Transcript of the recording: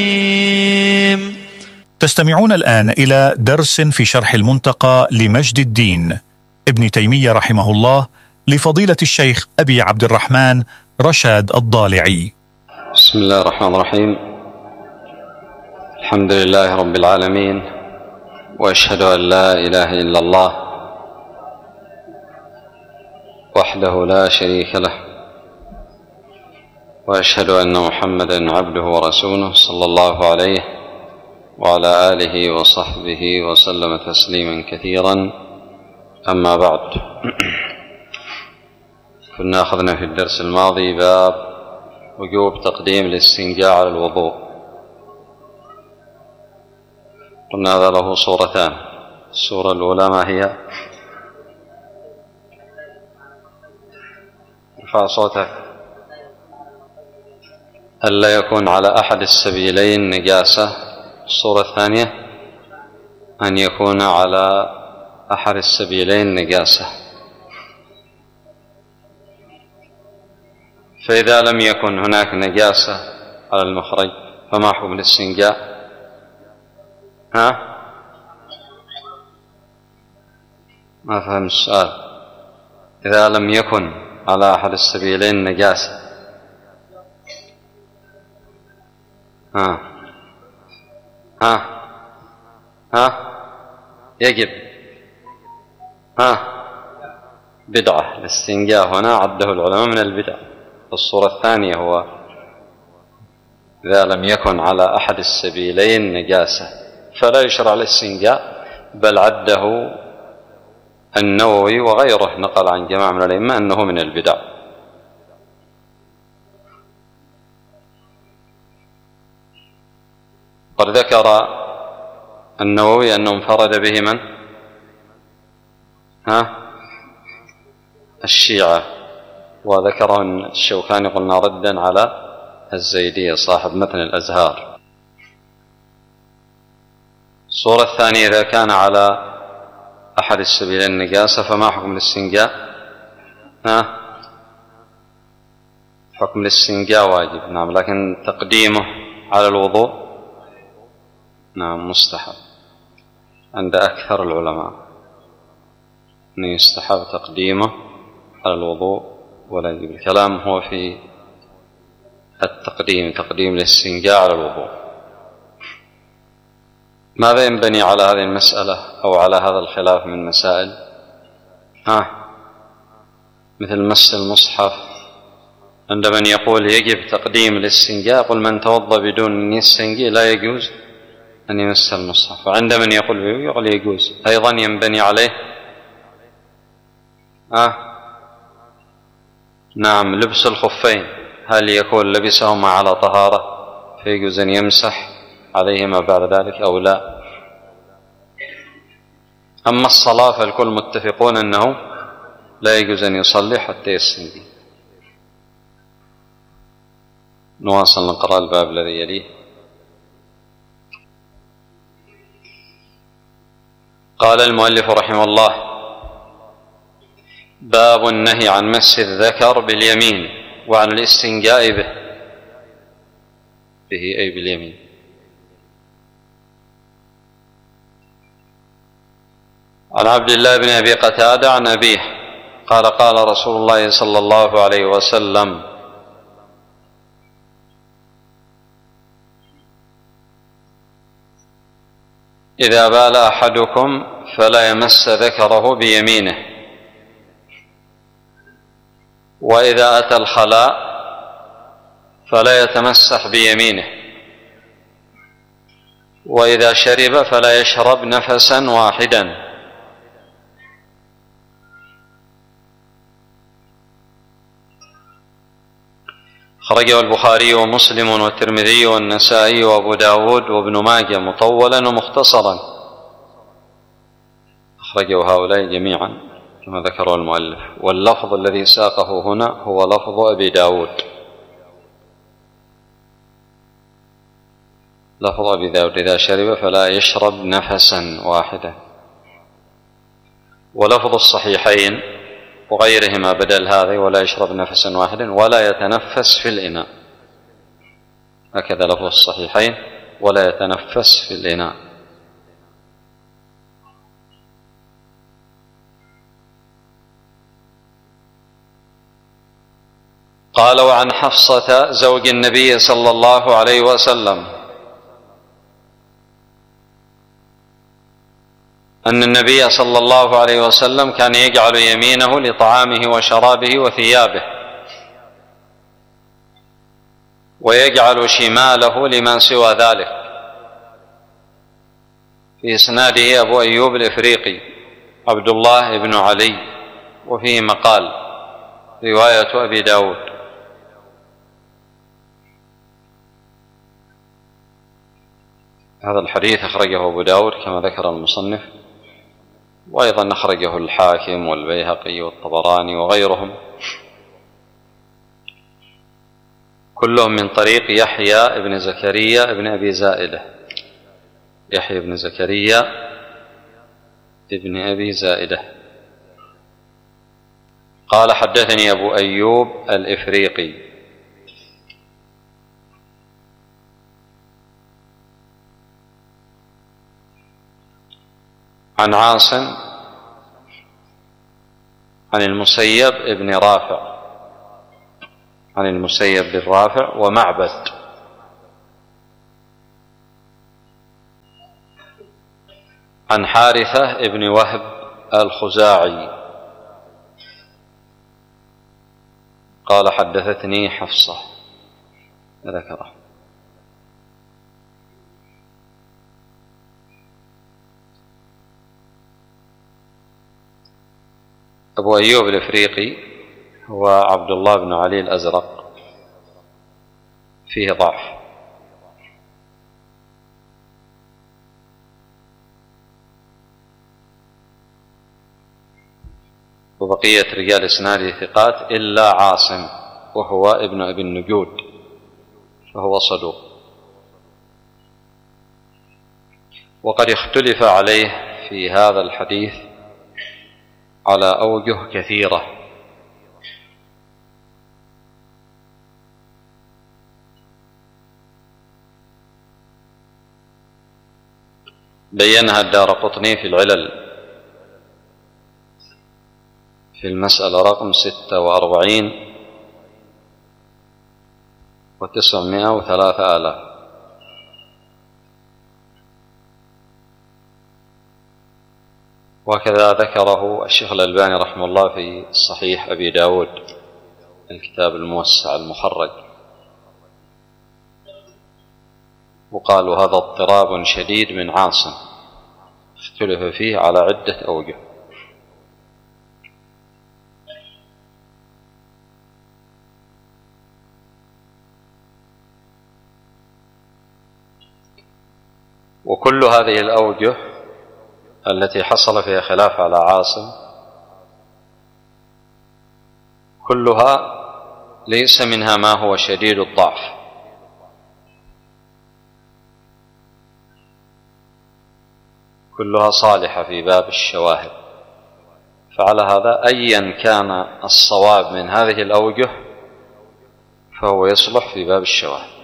تستمعون الآن إلى درس في شرح المنتقى لمجد الدين ابن تيمية رحمه الله لفضيلة الشيخ أبي عبد الرحمن رشاد الضالعي. بسم الله الرحمن الرحيم. الحمد لله رب العالمين، وأشهد أن لا إله إلا الله وحده لا شريك له، وأشهد أن محمدًا عبده ورسوله صلى الله عليه وعلى آله وصحبه وسلم تسليما كثيرا. أما بعد، كنا أخذنا في الدرس الماضي باب وجوب تقديم الاستنجاء على الوضوء. قلنا هذا له صورتان. الصورة الأولى ما هي؟ ارفع صوتك. ألا يكون على أحد السبيلين نجاسة. الصورة الثانية أن يكون على أحد السبيلين نجاسة. فإذا لم يكن هناك نجاسة على المخرج فما حكم الاستنجاء؟ ما فهم السؤال. إذا لم يكن على أحد السبيلين نجاسة يجب بدعة. الاستنجاء هنا عده العلماء من البدع. الصورة الثانية هو إذا لم يكن على أحد السبيلين نجاسة فلا يشرع الاستنجاء، بل عده النووي وغيره نقل عن جماعة من الأئمة أنه من البدع. قد ذكر النووي أنه انفرد به من؟ الشيعة، وذكره الشوكاني قلنا ردا على الزيدية صاحب متن الأزهار. الصورة الثانية إذا كان على أحد السبيلين نجاسة فما حكم الاستنجاء؟ حكم الاستنجاء واجب، نعم، لكن تقديمه على الوضوء نعم مستحب عند أكثر العلماء، أن يستحب تقديمه على الوضوء ولا يجب. الكلام هو في تقديم الاستنجاء على الوضوء. ماذا ينبني على هذه المسألة أو على هذا الخلاف من مسائل؟ مثل مس المصحف، عند من يقول يجب تقديم الاستنجاء يقول من توضأ بدون أن يستنجي لا يجوز أن يمس المصحف، وعند من يقول يجوز. أيضا ينبني عليه نعم لبس الخفين، هل يكون لبسهما على طهارة فيجوز أن يمسح عليهما بعد ذلك أو لا؟ أما الصلاة فالكل متفقون أنه لا يجوز أن يصلي حتى يستنجي. نواصل نقرأ الباب الذي يليه. قال المؤلف رحمه الله: باب النهي عن مس الذكر باليمين وعن الاستنجاء به أي باليمين. عن عبد الله بن أبي قتادة عن أبيه قال: قال رسول الله صلى الله عليه وسلم: إذا بال أحدكم فلا يمس ذكره بيمينه، وإذا أتى الخلاء فلا يتمسح بيمينه، وإذا شرب فلا يشرب نفسا واحدا. خرجه البخاري ومسلم والترمذي والنسائي وأبو داود وابن ماجه مطولا ومختصرا. أخرجه هؤلاء جميعا كما ذكره المؤلف، واللفظ الذي ساقه هنا هو لفظ أبي داود. لفظ أبي داود: إذا شرب فلا يشرب نفسا واحدا. ولفظ الصحيحين وغيرهما بدل هذا: ولا يشرب نفسا واحدا ولا يتنفس في الإناء. هكذا لفظ الصحيحين: ولا يتنفس في الإناء. قال: وعن حفصة زوج النبي صلى الله عليه وسلم أن النبي صلى الله عليه وسلم كان يجعل يمينه لطعامه وشرابه وثيابه، ويجعل شماله لمن سوى ذلك. في إسناده أبو أيوب الإفريقي عبد الله بن علي، وفيه مقال، رواية أبي داود. هذا الحديث أخرجه أبو داود كما ذكر المصنف، وأيضا أخرجه الحاكم والبيهقي والطبراني وغيرهم، كلهم من طريق يحيى بن زكريا بن أبي زائدة. يحيى بن زكريا بن أبي زائدة قال: حدثني أبو أيوب الإفريقي عن عاصم عن المسيب بن رافع، عن المسيب بن رافع ومعبد عن حارثة بن وهب الخزاعي قال: حدثتني حفصة، ذكره. أبو أيوب الإفريقي هو عبد الله بن علي الأزرق، فيه ضعف. وبقية رجال إسناده ثقات إلا عاصم وهو ابن أبي النجود، فهو صدوق. وقد اختلف عليه في هذا الحديث على أوجه كثيرة، بينها الدارقطني في العلل في المسألة رقم 46 و903,000. وكذا ذكره الشيخ الألباني رحمه الله في صحيح أبي داود، الكتاب الموسع المخرج، وقالوا هذا اضطراب شديد من عاصم، اختلف فيه على عدة أوجه. وكل هذه الأوجه التي حصل فيها خلاف على عاصم كلها ليس منها ما هو شديد الضعف، كلها صالحة في باب الشواهد. فعلى هذا أيا كان الصواب من هذه الأوجه فهو يصلح في باب الشواهد.